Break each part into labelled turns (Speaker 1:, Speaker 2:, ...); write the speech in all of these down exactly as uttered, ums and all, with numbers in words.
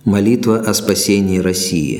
Speaker 1: Молитва о спасении России.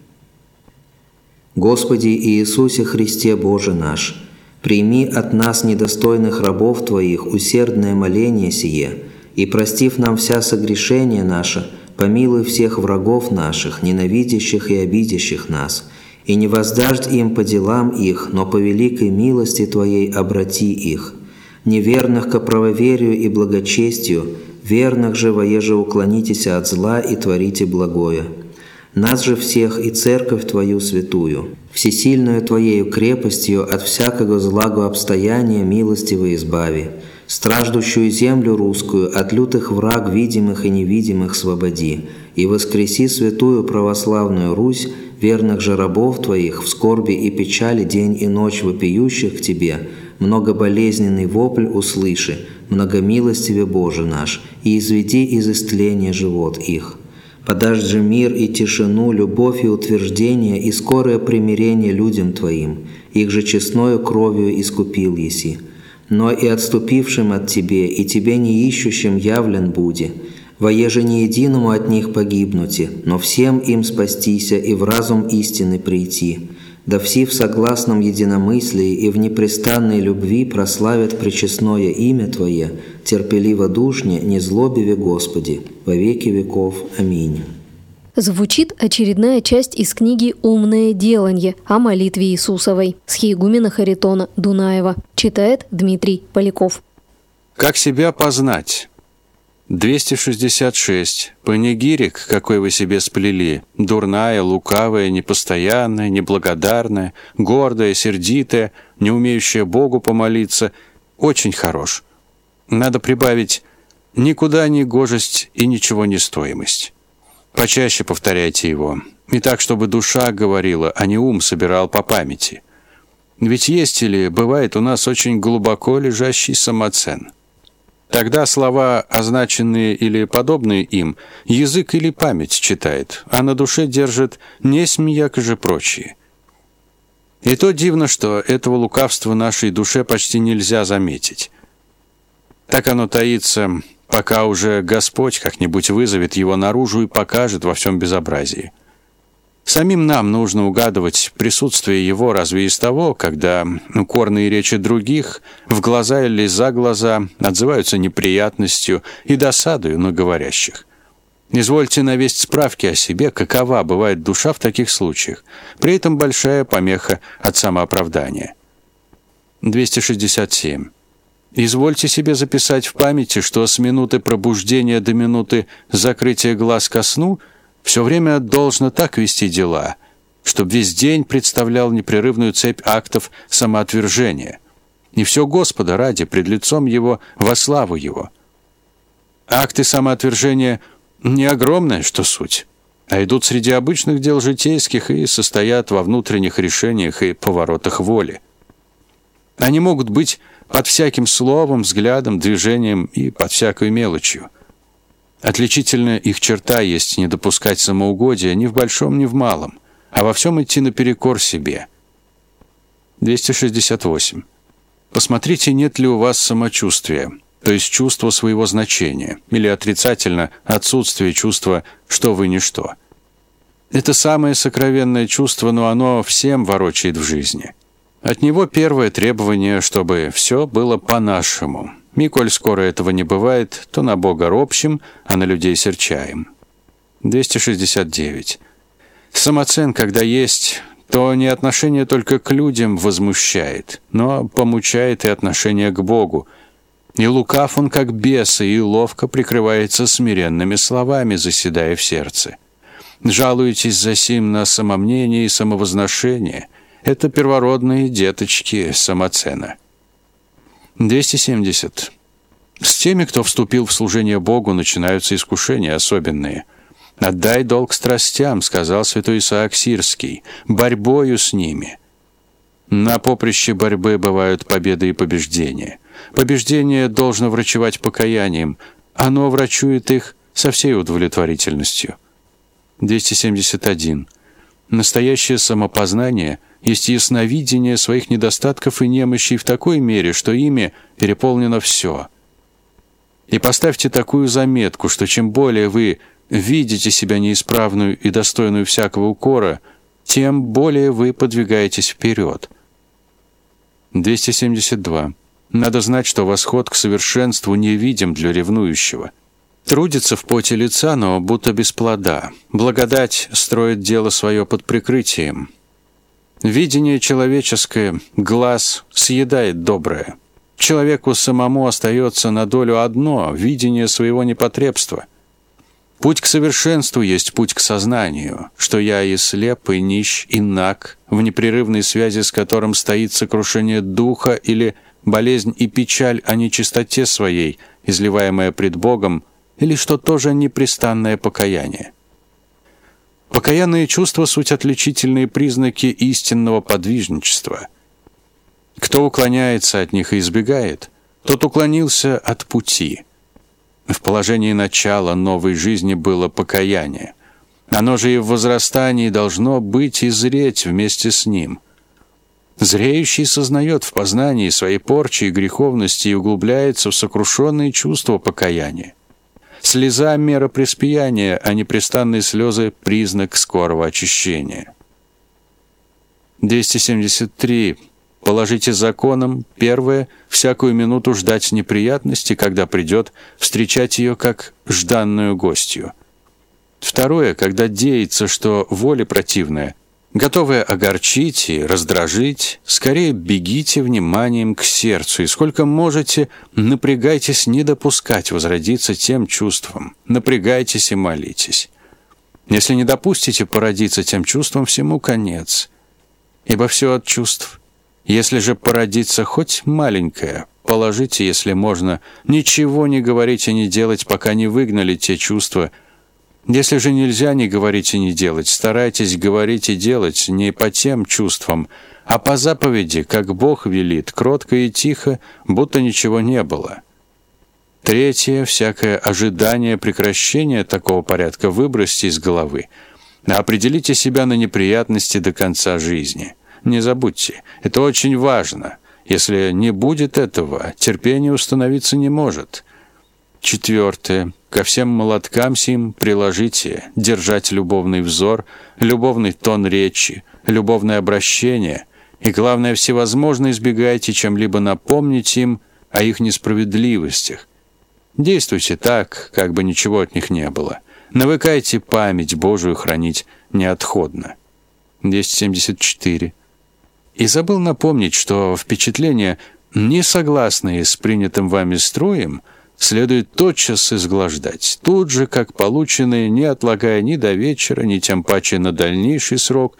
Speaker 1: Господи Иисусе Христе Боже наш, прими от нас, недостойных рабов Твоих, усердное моление сие, и, простив нам вся согрешения наши, помилуй всех врагов наших, ненавидящих и обидящих нас, и не воздашь им по делам их, но по великой милости Твоей обрати их, неверных ко правоверию и благочестию, верных же воеже уклонитесь от зла и творите благое. Нас же всех и церковь Твою святую, всесильную Твоею крепостью от всякого злагу обстояния милостиво избави, страждущую землю русскую от лютых враг видимых и невидимых свободи, и воскреси святую православную Русь, верных же рабов Твоих в скорби и печали день и ночь вопиющих к Тебе, многоболезненный вопль услыши, многомилостиве Боже наш, и изведи из истления живот их. Подашь же мир и тишину, любовь и утверждение, и скорое примирение людям Твоим, их же честною кровью искупил еси. Но и отступившим от Тебе, и Тебе не ищущим явлен буди, воеже не единому от них погибнути, но всем им спастися и в разум истины прийти. Да все в согласном единомыслии и в непрестанной любви прославят пречестное имя Твое, терпеливо душне, не злобиве Господи, во веки веков. Аминь.
Speaker 2: Звучит очередная часть из книги «Умное деланье» о молитве Иисусовой схиегумена Харитона Дунаева. Читает Дмитрий Поляков.
Speaker 3: Как себя познать? двести шестьдесят шесть. Панигирик, какой вы себе сплели, дурная, лукавая, непостоянная, неблагодарная, гордая, сердитая, не умеющая Богу помолиться, очень хорош. Надо прибавить «никуда не гожесть и ничего не стоимость». Почаще повторяйте его, и так, чтобы душа говорила, а не ум собирал по памяти. Ведь есть или бывает у нас очень глубоко лежащий самоцен. Тогда слова, означенные или подобные им, язык или память читает, а на душе держит несмь якоже прочие. И то дивно, что этого лукавства нашей душе почти нельзя заметить. Так оно таится, пока уже Господь как-нибудь вызовет его наружу и покажет во всем безобразии. Самим нам нужно угадывать присутствие его разве из того, когда укорные речи других в глаза или за глаза отзываются неприятностью и досадою на говорящих. Извольте навесть справки о себе, какова бывает душа в таких случаях, при этом большая помеха от самооправдания. двести шестьдесят семь. Извольте себе записать в памяти, что с минуты пробуждения до минуты закрытия глаз ко сну все время должно так вести дела, чтобы весь день представлял непрерывную цепь актов самоотвержения. И все Господа ради, пред лицом Его, во славу Его. Акты самоотвержения не огромная, что суть, а идут среди обычных дел житейских и состоят во внутренних решениях и поворотах воли. Они могут быть под всяким словом, взглядом, движением и под всякой мелочью. Отличительная их черта есть не допускать самоугодия ни в большом, ни в малом, а во всем идти наперекор себе. двести шестьдесят восемь. Посмотрите, нет ли у вас самочувствия, то есть чувства своего значения, или отрицательно отсутствие чувства, что вы ничто. Это самое сокровенное чувство, но оно всем ворочает в жизни. От него первое требование, чтобы все было по-нашему. И коль скоро этого не бывает, то на Бога ропщим, а на людей серчаем. двести шестьдесят девять. Самоцен, когда есть, то не отношение только к людям возмущает, но помучает и отношение к Богу. И лукав он, как бес, и ловко прикрывается смиренными словами, заседая в сердце. Жалуетесь засим на самомнение и самовозношение. Это первородные деточки самоцена. двести семьдесят. С теми, кто вступил в служение Богу, начинаются искушения особенные. «Отдай долг страстям», — сказал святой Исаак Сирский, — «борьбою с ними». На поприще борьбы бывают победы и побеждения. Побеждение должно врачевать покаянием, оно врачует их со всей удовлетворительностью. двести семьдесят один. Настоящее самопознание есть ясновидение своих недостатков и немощей в такой мере, что ими переполнено все. И поставьте такую заметку, что чем более вы видите себя неисправную и достойную всякого укора, тем более вы подвигаетесь вперед. двести семьдесят два. Надо знать, что восход к совершенству невидим для ревнующего. Трудится в поте лица, но будто без плода. Благодать строит дело свое под прикрытием. Видение человеческое, глаз съедает доброе. Человеку самому остается на долю одно — видение своего непотребства. Путь к совершенству есть путь к сознанию, что я и слеп, и нищ, и наг, в непрерывной связи с которым стоит сокрушение духа или болезнь и печаль о нечистоте своей, изливаемая пред Богом, или что тоже непрестанное покаяние. Покаянные чувства — суть отличительные признаки истинного подвижничества. Кто уклоняется от них и избегает, тот уклонился от пути. В положении начала новой жизни было покаяние. Оно же и в возрастании должно быть и зреть вместе с ним. Зреющий сознает в познании своей порчи и греховности и углубляется в сокрушенные чувства покаяния. Слеза — мера преспияния, а непрестанные слезы — признак скорого очищения. двести семьдесят три. Положите законом, первое, всякую минуту ждать неприятности, когда придет, встречать ее как жданную гостью. Второе, когда деется, что воля противная, готовая огорчить и раздражить, скорее бегите вниманием к сердцу, и сколько можете, напрягайтесь не допускать возродиться тем чувством, напрягайтесь и молитесь. Если не допустите породиться тем чувством, всему конец, ибо все от чувств. Если же породится хоть маленькое, положите, если можно, ничего не говорить и не делать, пока не выгнали те чувства. Если же нельзя не говорить и не делать, старайтесь говорить и делать не по тем чувствам, а по заповеди, как Бог велит, кротко и тихо, будто ничего не было. Третье, всякое ожидание прекращения такого порядка выбросьте из головы. Определите себя на неприятности до конца жизни. Не забудьте, это очень важно. Если не будет этого, терпение установиться не может. Четвертое. Ко всем молоткам сим приложите держать любовный взор, любовный тон речи, любовное обращение, и, главное, всевозможно избегайте чем-либо напомнить им о их несправедливостях. Действуйте так, как бы ничего от них не было. Навыкайте память Божию хранить неотходно. двести семьдесят четыре. И забыл напомнить, что впечатления, не согласные с принятым вами строем, следует тотчас изглаждать, тут же, как полученные, не отлагая ни до вечера, ни тем паче на дальнейший срок.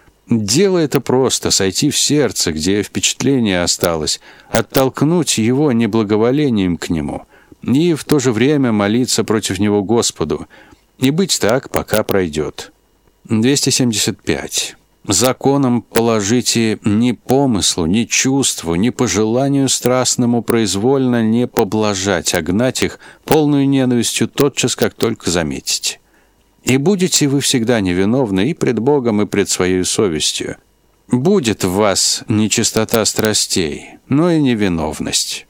Speaker 3: Дело это просто — сойти в сердце, где впечатление осталось, оттолкнуть его неблаговолением к нему и в то же время молиться против него Господу, и быть так, пока пройдет. двести семьдесят пять. Законом положите ни помыслу, ни чувству, ни пожеланию страстному произвольно не поблажать, а гнать их полную ненавистью тотчас, как только заметите. И будете вы всегда невиновны и пред Богом, и пред своей совестью. Будет в вас нечистота страстей, но и невиновность.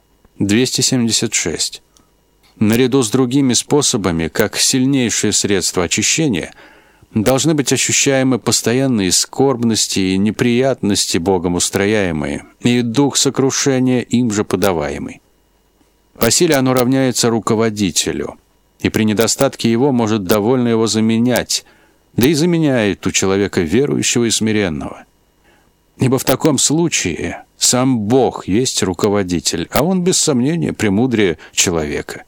Speaker 3: двести семьдесят шесть. Наряду с другими способами, как сильнейшее средство очищения, должны быть ощущаемы постоянные скорбности и неприятности Богом устрояемые, и дух сокрушения им же подаваемый. По силе оно равняется руководителю, и при недостатке его может довольно его заменять, да и заменяет у человека верующего и смиренного. Ибо в таком случае сам Бог есть руководитель, а он без сомнения премудрее человека.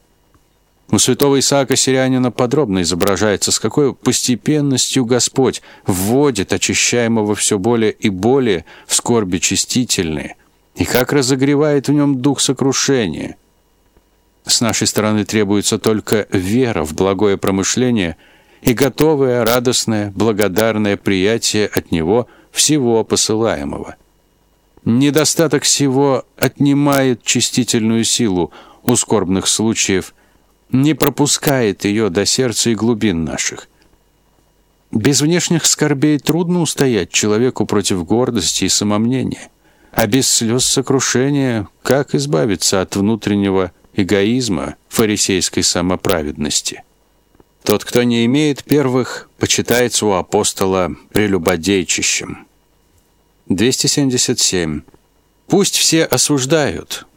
Speaker 3: У святого Исаака Сирянина подробно изображается, с какой постепенностью Господь вводит очищаемого все более и более в скорби чистительные, и как разогревает в нем дух сокрушения. С нашей стороны требуется только вера в благое промышление и готовое, радостное, благодарное приятие от Него всего посылаемого. Недостаток всего отнимает чистительную силу у скорбных случаев, не пропускает ее до сердца и глубин наших. Без внешних скорбей трудно устоять человеку против гордости и самомнения, а без слез сокрушения как избавиться от внутреннего эгоизма, фарисейской самоправедности? Тот, кто не имеет первых, почитается у апостола прелюбодейчищем. двести семьдесят семь. Пусть все осуждают,